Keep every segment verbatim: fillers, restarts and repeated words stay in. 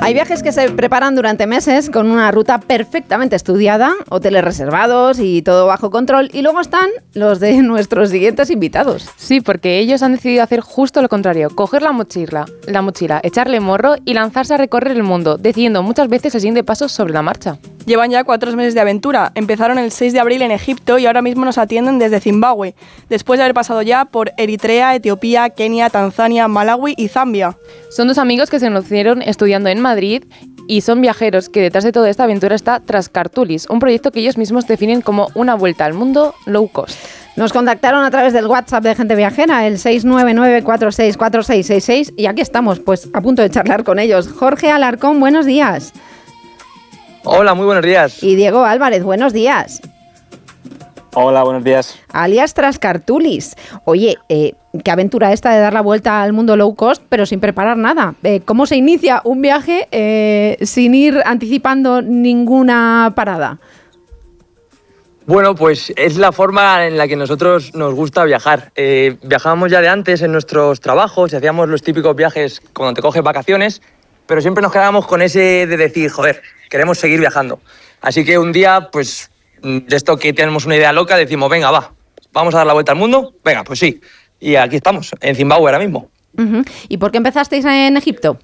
Hay viajes que se preparan durante meses con una ruta perfectamente estudiada, hoteles reservados y todo bajo control. Y luego están los de nuestros siguientes invitados. Sí, porque ellos han decidido hacer justo lo contrario. Coger la mochila, la mochila, echarle morro y lanzarse a recorrer el mundo, decidiendo muchas veces el siguiente paso sobre la marcha. Llevan ya cuatro meses de aventura. Empezaron el seis de abril en Egipto y ahora mismo nos atienden desde Zimbabue, después de haber pasado ya por Eritrea, Etiopía, Kenia, Tanzania, Malawi y Zambia. Son dos amigos que se conocieron estudiando en Madrid y son viajeros que detrás de toda esta aventura está Trascartulis, un proyecto que ellos mismos definen como una vuelta al mundo low cost. Nos contactaron a través del WhatsApp de Gente Viajera, el seis nueve nueve cuatro seis cuatro seis seis seis, y aquí estamos, pues a punto de charlar con ellos. Jorge Alarcón, buenos días. Hola, muy buenos días. Y Diego Álvarez, buenos días. Hola, buenos días. Alias Trascartulis. Oye, eh, qué aventura esta de dar la vuelta al mundo low cost, pero sin preparar nada. Eh, ¿Cómo se inicia un viaje eh, sin ir anticipando ninguna parada? Bueno, pues es la forma en la que nosotros nos gusta viajar. Eh, viajábamos ya de antes en nuestros trabajos y hacíamos los típicos viajes cuando te coges vacaciones, pero siempre nos quedábamos con ese de decir, joder, queremos seguir viajando. Así que un día, pues, de esto que tenemos una idea loca, decimos, venga, va, vamos a dar la vuelta al mundo. Venga, pues sí. Y aquí estamos, en Zimbabue ahora mismo. Uh-huh. ¿Y por qué empezasteis en Egipto?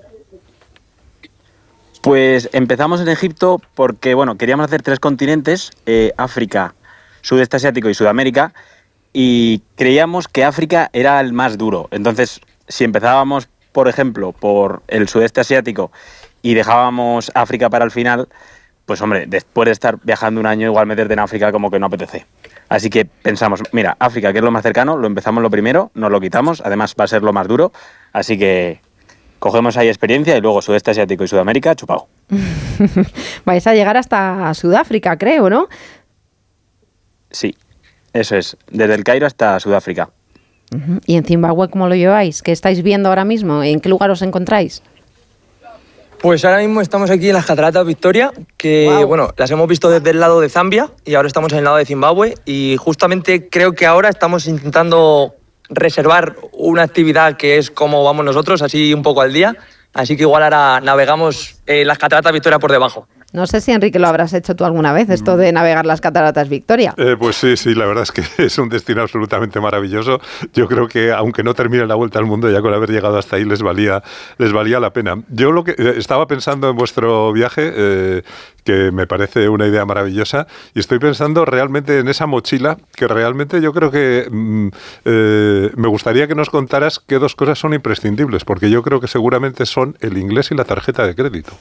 Pues empezamos en Egipto porque, bueno, queríamos hacer tres continentes, eh, África, Sudeste Asiático y Sudamérica, y creíamos que África era el más duro. Entonces, si empezábamos, por ejemplo, por el Sudeste Asiático y dejábamos África para el final, pues hombre, después de estar viajando un año, igual meterte en África como que no apetece. Así que pensamos, mira, África, que es lo más cercano, lo empezamos lo primero, nos lo quitamos, además va a ser lo más duro, así que cogemos ahí experiencia y luego Sudeste Asiático y Sudamérica, chupao. Vais a llegar hasta Sudáfrica, creo, ¿no? Sí, eso es, desde el Cairo hasta Sudáfrica. Uh-huh. ¿Y en Zimbabue cómo lo lleváis? ¿Qué estáis viendo ahora mismo? ¿En qué lugar os encontráis? Pues ahora mismo estamos aquí en las Cataratas Victoria, que wow. bueno, las hemos visto desde el lado de Zambia y ahora estamos en el lado de Zimbabue y justamente creo que ahora estamos intentando reservar una actividad que es como vamos nosotros, así un poco al día, así que igual ahora navegamos eh, las Cataratas Victoria por debajo. No sé si, Enrique, lo habrás hecho tú alguna vez, esto de navegar las Cataratas Victoria. Eh, pues sí, sí, la verdad es que es un destino absolutamente maravilloso. Yo creo que, aunque no termine la vuelta al mundo, ya con haber llegado hasta ahí les valía, les valía la pena. Yo lo que eh, estaba pensando en vuestro viaje, eh, que me parece una idea maravillosa, y estoy pensando realmente en esa mochila, que realmente yo creo que mm, eh, me gustaría que nos contaras qué dos cosas son imprescindibles, porque yo creo que seguramente son el inglés y la tarjeta de crédito.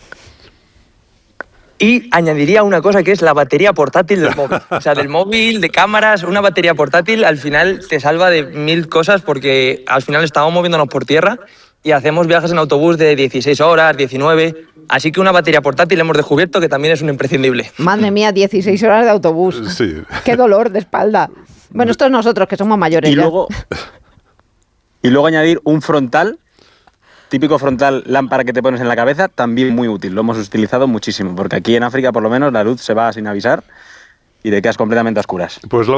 Y añadiría una cosa que es la batería portátil del móvil. O sea, del móvil, de cámaras, una batería portátil al final te salva de mil cosas porque al final estamos moviéndonos por tierra y hacemos viajes en autobús de dieciséis horas, diecinueve. Así que una batería portátil hemos descubierto que también es un imprescindible. Madre mía, dieciséis horas de autobús. Sí. Qué dolor de espalda. Bueno, esto es nosotros, que somos mayores y ya. Luego, y luego añadir un frontal. Típico frontal lámpara que te pones en la cabeza, también muy útil. Lo hemos utilizado muchísimo, porque aquí en África, por lo menos, la luz se va sin avisar y te quedas completamente a oscuras. Pues lo